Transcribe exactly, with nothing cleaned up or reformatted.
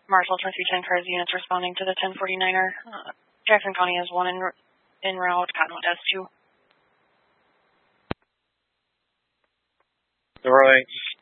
Marshall, twenty-three ten cars, units responding to the ten forty-niner. Uh, Jackson County has one in, in route, Cottonwood has two. All right.